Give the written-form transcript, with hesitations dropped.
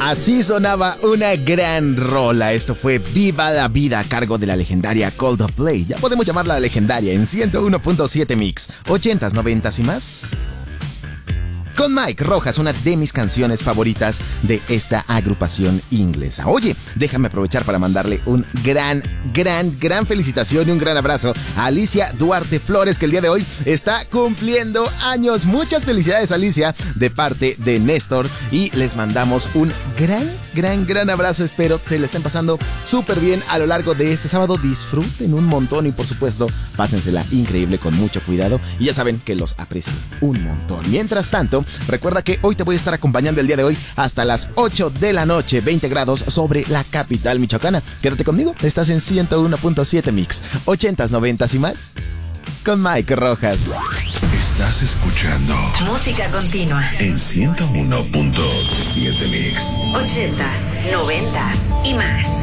Así sonaba una gran rola. Esto fue Viva la Vida a cargo de la legendaria Coldplay. Ya podemos llamarla legendaria en 101.7 Mix. 80s, 90s y más. Con Mike Rojas, una de mis canciones favoritas de esta agrupación inglesa. Oye, déjame aprovechar para mandarle un gran felicitación y un gran abrazo a Alicia Duarte Flores, que el día de hoy está cumpliendo años. Muchas felicidades, Alicia, de parte de Néstor, y les mandamos un gran abrazo. Espero te la estén pasando súper bien a lo largo de este sábado. Disfruten un montón y, por supuesto, pásensela increíble con mucho cuidado. Y ya saben que los aprecio un montón. Mientras tanto, recuerda que hoy te voy a estar acompañando el día de hoy hasta las 8 de la noche, 20 grados sobre la capital michoacana. Quédate conmigo, estás en 101.7 Mix, 80s, 90s y más, con Mike Rojas. Estás escuchando música continua en 101.7 Mix, 80s, 90s y más.